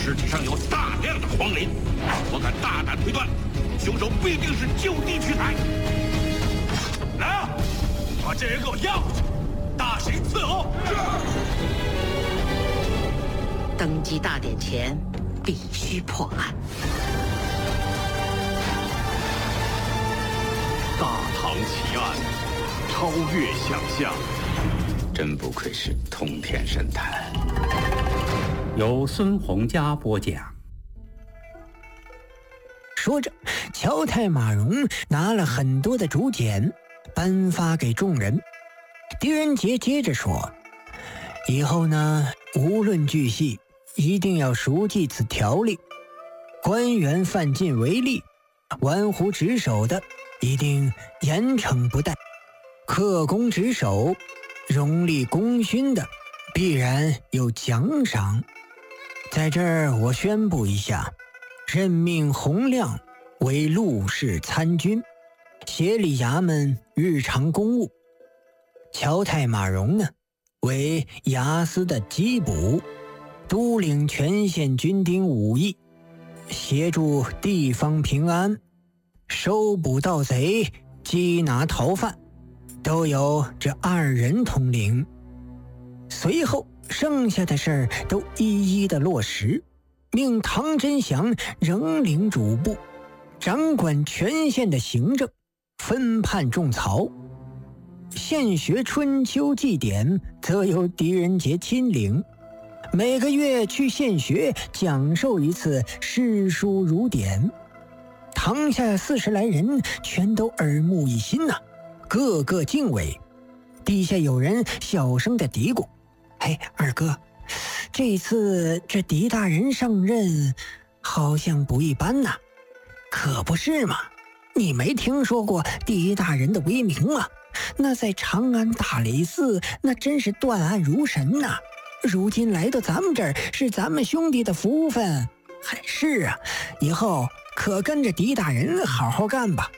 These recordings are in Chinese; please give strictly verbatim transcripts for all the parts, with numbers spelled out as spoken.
尸体上有大量的黄磷，我敢大胆推断，凶手必定是就地取材。来啊，把这人给我押回去，大刑伺候。 登基大典前，必须破案。 大唐奇案，超越想象。 真不愧是通天神探。 由孙洪佳播讲。 说着，乔太马荣拿了很多的竹简，颁发给众人。狄仁杰接着说：“以后呢，无论巨细，一定要熟记此条例。官员犯禁违例，玩忽职守的，一定严惩不贷；恪公职守，荣立功勋的，必然有奖赏。在这儿，我宣布一下。”任命洪亮为陆氏参军，协理衙门日常公务。乔太马荣呢，为衙司的缉捕，督领全县军丁武艺，协助地方平安，收捕盗贼，缉拿逃犯，都由这二人统领。随后剩下的事儿都一一的落实。命唐真祥仍领主簿，掌管全县的行政，分判种草。县学春秋祭典则由狄仁杰亲领，每个月去县学讲授一次诗书儒典。堂下四十来人全都耳目一新呐、啊，个个敬畏。地下有人小声的嘀咕：“哎，二哥。”这次这狄大人上任好像不一般呐。可不是嘛，你没听说过狄大人的威名吗？那在长安大理寺那真是断案如神呐。如今来到咱们这儿是咱们兄弟的福分。还是啊，以后可跟着狄大人好好干吧。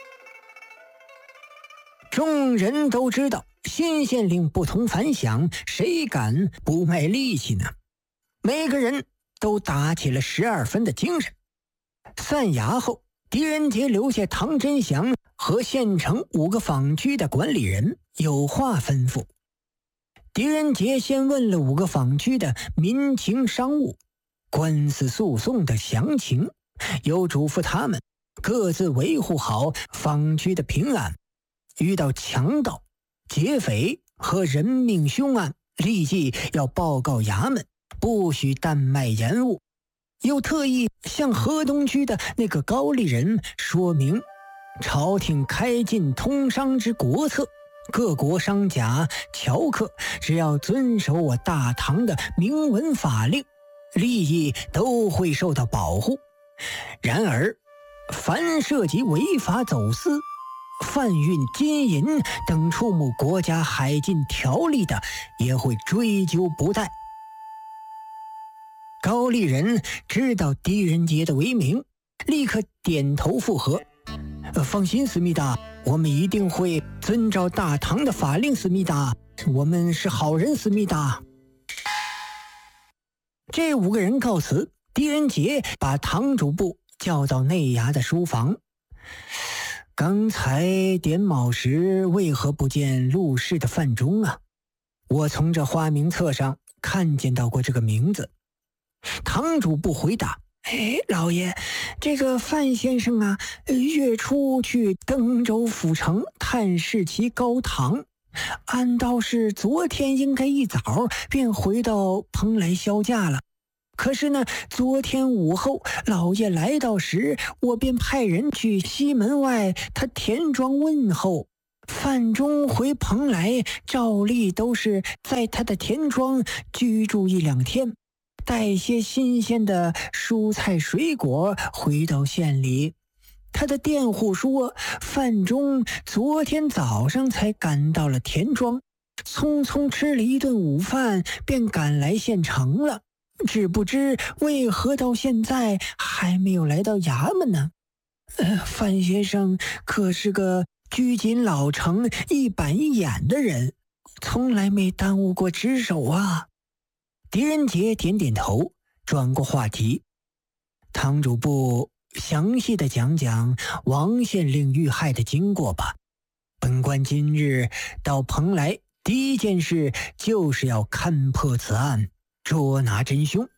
众人都知道新县令不同凡响，谁敢不卖力气呢？每个人都打起了十二分的精神。散衙后，狄仁杰留下唐真祥和县城五个坊区的管理人，有话吩咐。狄仁杰先问了五个坊区的民情商务、官司诉讼的详情，又嘱咐他们各自维护好坊区的平安，遇到强盗、劫匪和人命凶案，立即要报告衙门，不许怠慢延误。又特意向河东区的那个高丽人说明，朝廷开禁通商之国策，各国商贾、樵客只要遵守我大唐的明文法令，利益都会受到保护。然而，凡涉及违法走私、贩运金银等触目国家海禁条例的，也会追究不贷。高丽人知道狄仁杰的威名，立刻点头附和：“放心，思密达，我们一定会遵照大唐的法令，思密达，我们是好人，思密达。”这五个人告辞，狄仁杰把唐主簿叫到内衙的书房。刚才点卯时为何不见陆氏的范中啊？我从这花名册上看见到过这个名字。堂主簿回答：“哎，老爷，这个范先生啊，月初去登州府城探视其高堂，按道是昨天应该一早便回到蓬莱销假了。可是呢，昨天午后老爷来到时，我便派人去西门外他田庄问候。范中回蓬莱，照例都是在他的田庄居住一两天，带些新鲜的蔬菜水果回到县里。他的佃户说，范中昨天早上才赶到了田庄，匆匆吃了一顿午饭，便赶来县城了。只不知为何到现在还没有来到衙门呢？呃，范先生可是个拘谨老成、一板一眼的人，从来没耽误过职守啊。狄仁杰点点头， 转过话题。堂主簿详细的讲讲王县令遇害的经过吧。本官今日到蓬莱，第一件事就是要勘破此案，捉拿真凶。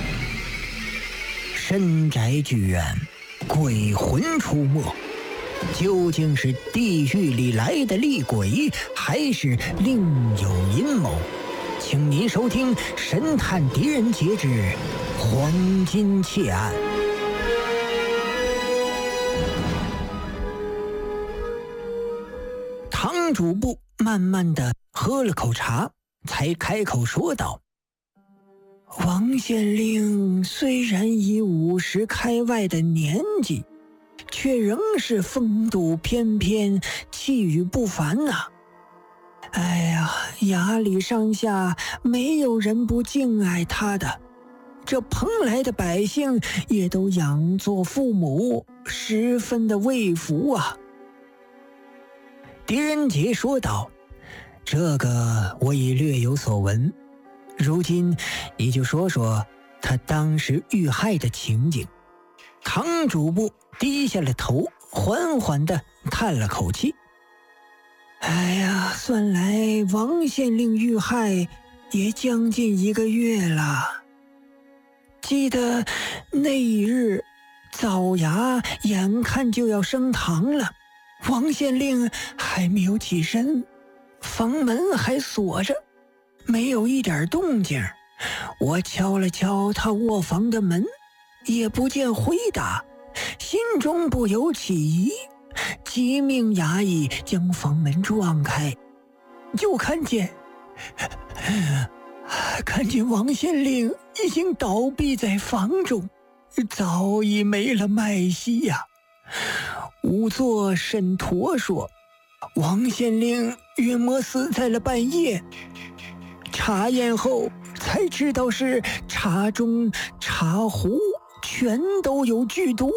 深宅剧院，鬼魂出没，究竟是地狱里来的厉鬼，还是另有阴谋？请您收听《神探狄仁杰之黄金窃案》。堂主簿慢慢的喝了口茶，才开口说道：王县令虽然已五十开外的年纪，却仍是风度翩翩，气宇不凡啊。哎呀，衙里上下没有人不敬爱他的，这蓬莱的百姓也都仰作父母，十分的畏服啊。狄仁杰说道：这个我已略有所闻，如今你就说说他当时遇害的情景。堂主簿低下了头，缓缓地叹了口气。哎呀，算来王县令遇害也将近一个月了。记得那一日早衙眼看就要升堂了，王县令还没有起身，房门还锁着，没有一点动静。我敲了敲他卧房的门，也不见回答，心中不由起疑，急命衙役将房门撞开，就看见看见王县令已经倒闭在房中，早已没了脉息呀、啊。仵作沈陀说，王县令约莫死在了半夜，查验后才知道是茶中茶壶全都有剧毒。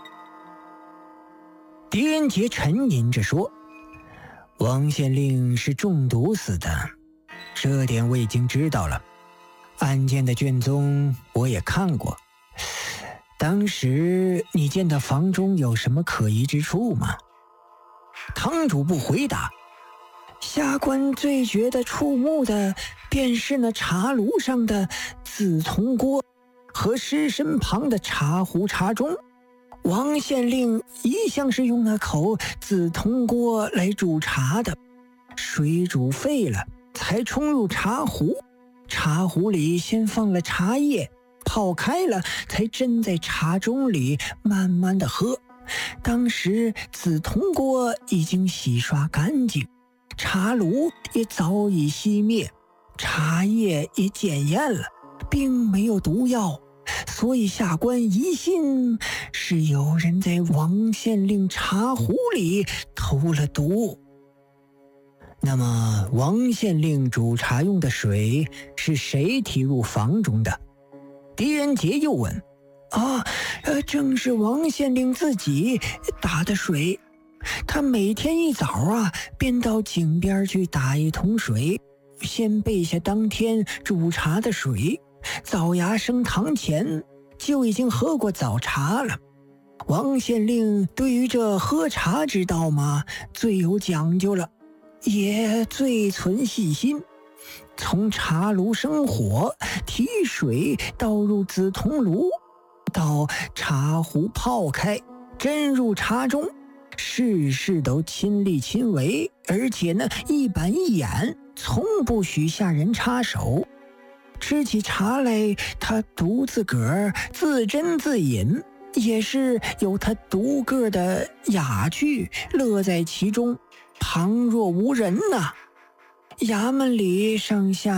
狄仁杰沉吟着说，王县令是中毒死的，这点我已经知道了，案件的卷宗我也看过。当时你见到房中有什么可疑之处吗？堂主不回答。下官最觉得触目的便是那茶炉上的紫铜锅和尸身旁的茶壶茶盅。王县令一向是用那口紫铜锅来煮茶的，水煮沸了才冲入茶壶，茶壶里先放了茶叶，泡开了才斟在茶盅里慢慢的喝。当时紫铜锅已经洗刷干净，茶炉也早已熄灭，茶叶也检验了，并没有毒药，所以下官疑心是有人在王县令茶壶里投了毒。那么王县令煮茶用的水是谁提入房中的？狄仁杰又问。啊，呃，正是王县令自己打的水。他每天一早啊，便到井边去打一桶水，先备下当天煮茶的水，早衙升堂前就已经喝过早茶了。王县令对于这喝茶之道嘛，最有讲究了，也最存细心。从茶炉生火，提水倒入紫铜炉，到茶壶泡开，斟入茶中，事事都亲力亲为，而且呢一板一眼，从不许下人插手。吃起茶来，他独自个儿自斟自饮，也是有他独个的雅趣，乐在其中，旁若无人呐、啊。衙门里上下